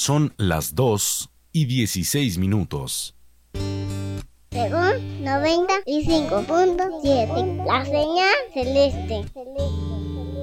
Son las 2:16. Según 95.7, la señal celeste.